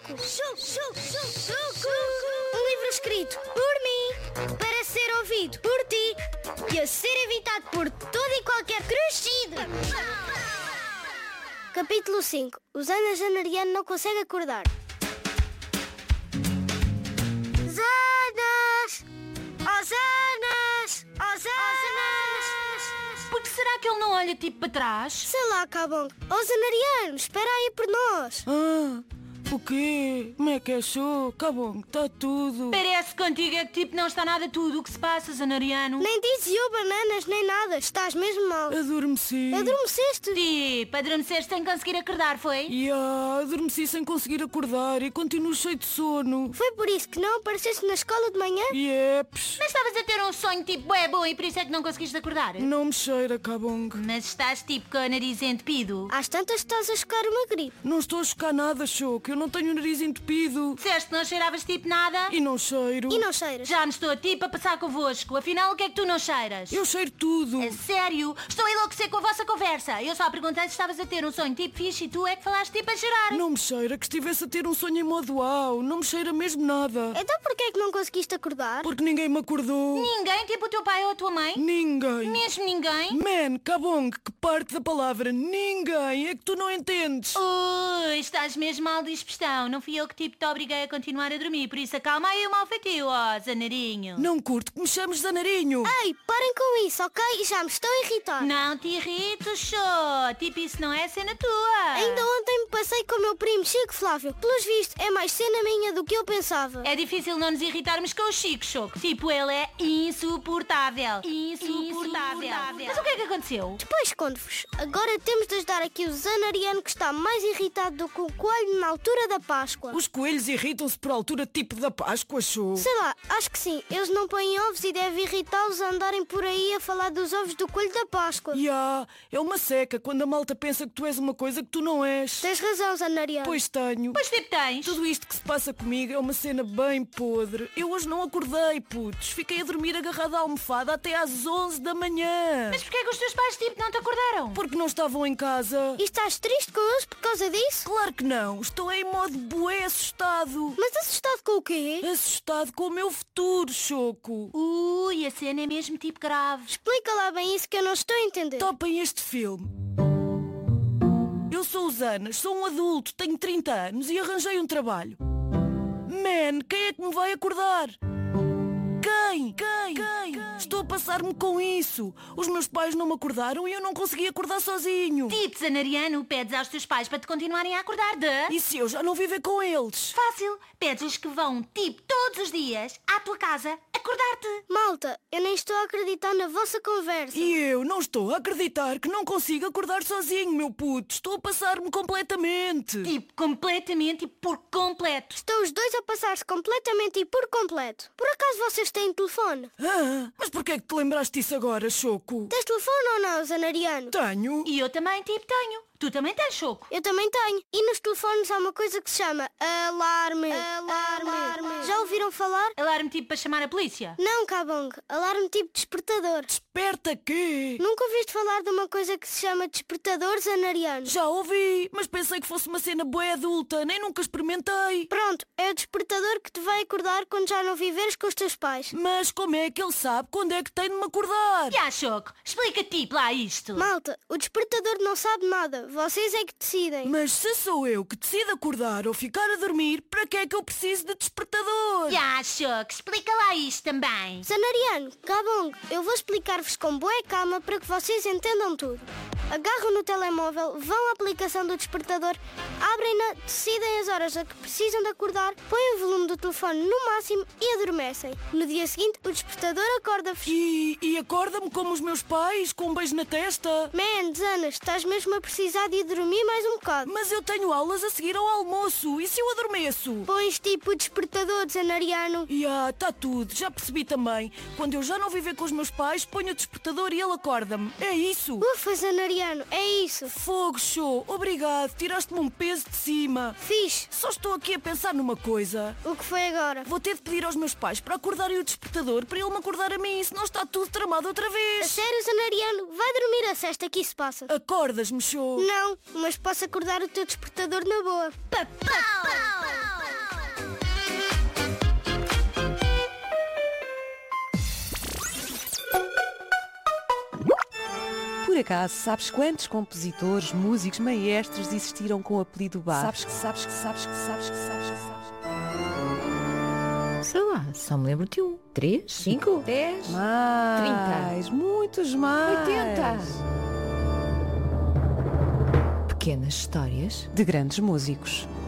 Choco! Choco! Um livro escrito por mim, para ser ouvido por ti e a ser evitado por todo e qualquer crescido. Capítulo 5. O Zana Janariano não consegue acordar. Zanas! Oh, Zanas! Oh, Zanas! Por que será que ele não olha tipo para trás? Sei lá, Cabong. Oh, Zanariano, espera aí por nós. O quê? Como é que achou? Cabong, está tudo. Parece que contigo é que tipo não está nada tudo o que se passa, Zanariano. Nem dizes eu bananas, nem nada. Estás mesmo mal. Adormeci. Adormeceste? Tipo, adormeceste sem conseguir acordar, foi? Adormeci sem conseguir acordar e continuo cheio de sono. Foi por isso que não apareceste na escola de manhã? Yeps. Mas estavas a ter um sonho tipo bué bom e por isso é que não conseguiste acordar? Não me cheira, Cabong. Mas estás tipo com o nariz entupido. Às tantas estás a chocar uma gripe. Não estou a chocar nada, Choco. Eu não tenho o nariz entupido. Disseste que não cheiravas tipo nada? E não cheiro. E não cheiras? Já me estou tipo a passar convosco. Afinal, o que é que tu não cheiras? Eu cheiro tudo. É sério? Estou a enlouquecer com a vossa conversa. Eu só perguntei se estavas a ter um sonho tipo fixe e tu é que falaste tipo a cheirar. Não me cheira que estivesse a ter um sonho em modo uau. Não me cheira mesmo nada. Então porquê é que não conseguiste acordar? Porque ninguém me acordou. Ninguém? Tipo o teu pai ou a tua mãe? Ninguém. Mesmo ninguém? Man, Cabong, que parte da palavra ninguém é que tu não entendes. Ui, estás mesmo mal dispostão. Não fui eu que tipo te obriguei a continuar a dormir. Por isso acalma aí o mal feitio, ó, Zanarinho. Não curto que me chames Zanarinho. Ei, parem com isso, ok? Já me estou a irritar. Não te irrites, show. Tipo, isso não é cena tua. Ainda ontem me passei com o meu primo Chico Flávio. Pelos vistos, é mais cena minha do que eu pensava. É difícil não nos irritarmos com o Chico, Choco. Tipo, ele é insuportável. Insuportável. Mas o que é que aconteceu? Depois conto-vos. Agora temos de ajudar aqui o Zanariano, que está mais irritado do que o coelho na altura da Páscoa. Os coelhos irritam-se por altura tipo da Páscoa, show. Sei lá, acho que sim. Eles não põem ovos e deve irritá-los a andarem por aí a falar dos ovos do coelho da Páscoa. É uma seca quando a malta pensa que tu és uma coisa que tu não és. Tens razão, Zanariano. Pois tenho. Pois tipo tens. Tudo isto que se passa comigo é uma cena bem podre. Eu hoje não acordei, putos. Fiquei a dormir agarrada à almofada até às 11 da manhã. Mas porquê é que os teus pais tipo não te acordaram? Porque não estavam em casa. E estás triste com eles por causa disso? Claro que não. Estou em modo bué assustado. Mas assustado com o quê? Assustado com o meu futuro, Choco. Ui, a cena é mesmo tipo grave. Explica lá bem isso que eu não estou a entender. Topem este filme. Eu sou o Zanas, sou um adulto, tenho 30 anos e arranjei um trabalho. Man, quem é que me vai acordar? Quem? Estou a passar-me com isso. Os meus pais não me acordaram e eu não consegui acordar sozinho. Tipo, Zanariano, pedes aos teus pais para te continuarem a acordar E se eu já não viver com eles? Fácil. Pedes-lhes que vão, tipo, todos os dias à tua casa acordar-te. Malta, eu nem estou a acreditar na vossa conversa. E eu não estou a acreditar que não consigo acordar sozinho, meu puto. Estou a passar-me completamente. Tipo, completamente e por completo. Estão os dois a passar-se completamente e por completo. Por acaso vocês têm telefone? Mas porquê é que te lembraste disso agora, Choco? Tens telefone ou não, Zanariano? Tenho. E eu também, tipo, tenho. Tu também tens, Choco. Eu também tenho. E nos telefones há uma coisa que se chama alarme. Já ouviram falar? Alarme tipo para chamar a polícia. Não, Cabong. Alarme tipo despertador. Desperta quê? Nunca ouviste falar de uma coisa que se chama despertador, Zanariano? Já ouvi, mas pensei que fosse uma cena bué adulta. Nem nunca experimentei. Pronto, é o despertador que te vai acordar quando já não viveres com os teus pais. Mas como é que ele sabe quando é que tem de me acordar? Já, Choco, explica tipo lá isto. Malta, o despertador não sabe nada. Vocês é que decidem. Mas se sou eu que decido acordar ou ficar a dormir, para que é que eu preciso de despertador? Já, Choco, explica lá isto também. Zanariano, Cabong, eu vou explicar-vos com boa calma para que vocês entendam tudo. Agarram no telemóvel, vão à aplicação do despertador, abrem-na, decidem as horas a que precisam de acordar, põem o volume do telefone no máximo e adormecem. No dia seguinte, o despertador acorda-vos. E acorda-me como os meus pais, com um beijo na testa. Man, Zanas, estás mesmo a precisar de ir dormir mais um bocado. Mas eu tenho aulas a seguir ao almoço. E se eu adormeço? Pões tipo o despertador, Zanariano. Está tudo. Já percebi também. Quando eu já não viver com os meus pais, ponho o despertador e ele acorda-me. É isso. Ufa, Zanariano, é isso. Fogo, show. Obrigado. Tiraste-me um peso de cima. Fixe. Só estou aqui a pensar numa coisa. O que foi agora? Vou ter de pedir aos meus pais para acordarem o despertador para ele me acordar a mim, senão está tudo tramado outra A vez. sério, Zanariano, vai dormir a cesta que isso passa. Acordas-me, show. Não, mas posso acordar o teu despertador na boa. Papau! Por acaso, sabes quantos compositores, músicos, maestros existiram com o apelido Bach? Sabes. Sei lá, só me lembro de 1, 3, 5, 10, Mais, 30, muitos mais. 80. Pequenas histórias De grandes músicos.